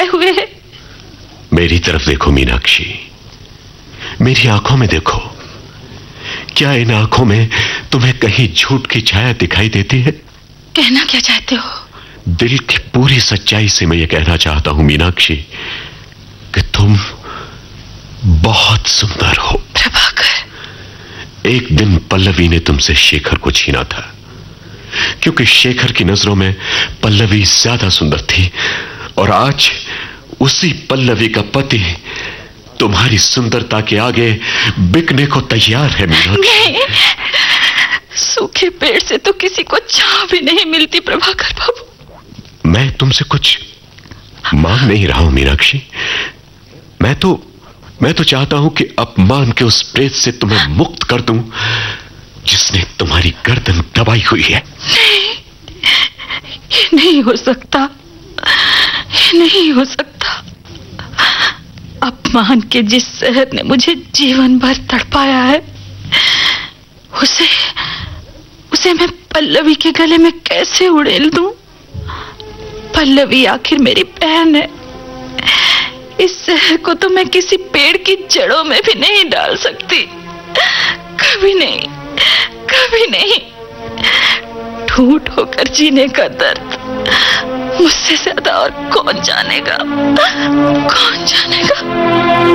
लगाए हुए है। मेरी तरफ देखो मीनाक्षी, मेरी आंखों में देखो। क्या इन आंखों में तुम्हें कहीं झूठ की छाया दिखाई देती है? कहना क्या चाहते हो? दिल की पूरी सच्चाई से मैं ये कहना चाहता हूं मीनाक्षी कि तुम बहुत सुंदर हो। प्रभाकर, एक दिन पल्लवी ने तुमसे शेखर को छीना था, क्योंकि शेखर की नजरों में पल्लवी ज्यादा सुंदर थी, और आज उसी पल्लवी का पति तुम्हारी सुंदरता के आगे बिकने को तैयार है मीनाक्षी। नहीं, सूखे पेड़ से तो किसी को छांव भी नहीं मिलती प्रभाकर बाबू। मैं तुमसे कुछ मांग नहीं रहा हूं मीनाक्षी। मैं तो चाहता हूं कि अपमान के उस प्रेत से तुम्हें मुक्त कर दूं जिसने तुम्हारी गर्दन दबाई हुई है। नहीं, ये नहीं हो सकता, ये नहीं हो सकता। अपमान के जिस शहर ने मुझे जीवन भर तड़पाया है, उसे मैं पल्लवी के गले में कैसे उड़ेल दूं? पल्लवी आखिर मेरी बहन है। इस शहर को तो मैं किसी पेड़ की जड़ों में भी नहीं डाल सकती। कभी नहीं, कभी नहीं। ठूठ होकर जीने का दर्द मुझसे ज्यादा और कौन जानेगा, कौन जानेगा?